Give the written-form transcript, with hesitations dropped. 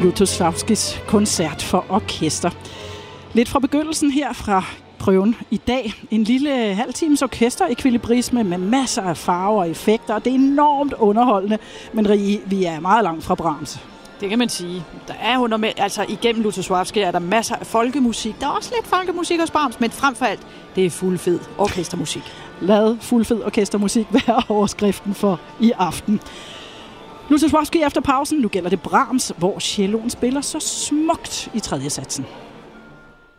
Lutosławskis koncert for orkester. Lidt fra begyndelsen her fra prøven i dag. En lille halvtimes orkesterekvilibrisme med masser af farver og effekter, og det er enormt underholdende, men vi er meget langt fra Brahms. Det kan man sige. Der er jo altså igennem Lutosławski er der masser af folkemusik. Der er også lidt folkemusik hos Brahms, men frem for alt, det er fuldfed orkestermusik. Lad fuldfed orkestermusik være overskriften for i aften. Lutosławski efter pausen. Nu gælder det Brahms, hvor celloen spiller så smukt i tredje satsen.